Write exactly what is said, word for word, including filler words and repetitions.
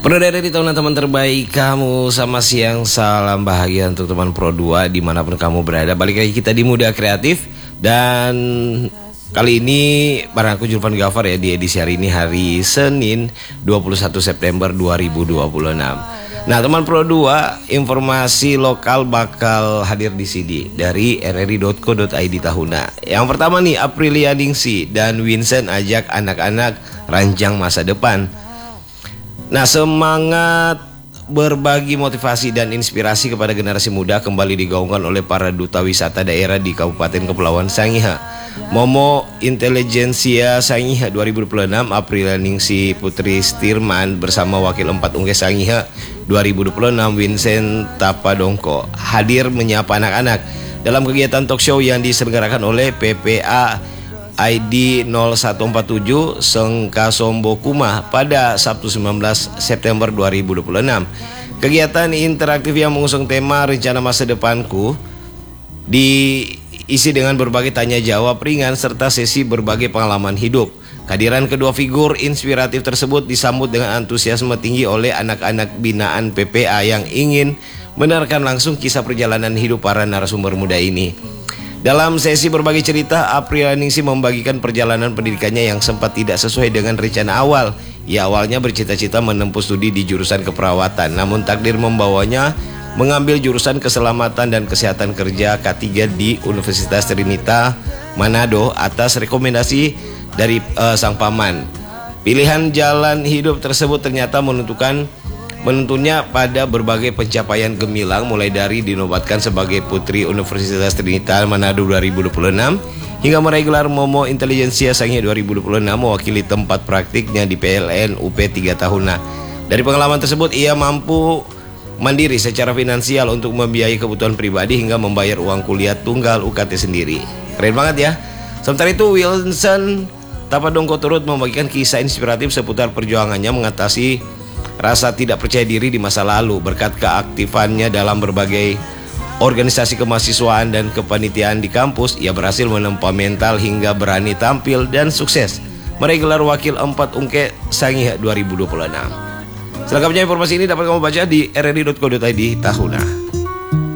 Pro dari di teman-teman terbaik kamu, sama siang, salam bahagia untuk teman Pro dua dimanapun kamu berada. Balik lagi kita di Muda Kreatif. Dan kali ini bareng aku Julvan Gafar ya, di edisi hari ini hari Senin dua puluh satu September dua ribu dua puluh enam. Nah teman Pro dua, informasi lokal bakal hadir di sini dari r r i dot co dot i d Tahuna. Yang pertama nih, Aprilia Ningsi dan Vincent ajak anak-anak rancang masa depan. Nah, semangat berbagi motivasi dan inspirasi kepada generasi muda kembali digaungkan oleh para duta wisata daerah di Kabupaten Kepulauan Sangihe. Momo Intelijensia Sangihe dua ribu dua puluh enam, Aprilia Ningsi Putri Stirman bersama Wakil empat Ungge Sangihe dua ribu dua puluh enam Vincent Tapadongko hadir menyapa anak-anak dalam kegiatan talk show yang diselenggarakan oleh P P A I D nol satu empat tujuh Sengkasombo Kuma pada Sabtu sembilan belas September dua ribu dua puluh enam. Kegiatan interaktif yang mengusung tema Rencana Masa Depanku diisi dengan berbagai tanya jawab ringan serta sesi berbagai pengalaman hidup. Kehadiran kedua figur inspiratif tersebut disambut dengan antusiasme tinggi oleh anak-anak binaan P P A yang ingin mendengarkan langsung kisah perjalanan hidup para narasumber muda ini. Dalam sesi berbagi cerita, Aprilia Ningsi membagikan perjalanan pendidikannya yang sempat tidak sesuai dengan rencana awal. Ia awalnya bercita-cita menempuh studi di jurusan keperawatan, namun takdir membawanya mengambil jurusan keselamatan dan kesehatan kerja K tiga di Universitas Trinita Manado atas rekomendasi dari uh, sang paman. Pilihan jalan hidup tersebut ternyata menentukan menentunya pada berbagai pencapaian gemilang, mulai dari dinobatkan sebagai Putri Universitas Trinita Manado dua ribu dua puluh enam hingga meraih gelar Momo Intelijensia Sangihe dua ribu dua puluh enam mewakili tempat praktiknya di P L N U P tiga Tahuna. Dari pengalaman tersebut ia mampu mandiri secara finansial untuk membiayai kebutuhan pribadi hingga membayar uang kuliah tunggal U K T sendiri. Keren banget ya. Sementara itu Wilson Tapadongko turut membagikan kisah inspiratif seputar perjuangannya mengatasi rasa tidak percaya diri di masa lalu. Berkat keaktifannya dalam berbagai organisasi kemahasiswaan dan kepanitiaan di kampus, ia berhasil menempa mental hingga berani tampil dan sukses meraih gelar Wakil empat Ungke Sangihe dua ribu dua puluh enam. Selengkapnya informasi ini dapat kamu baca di r r i dot co dot i d Tahuna.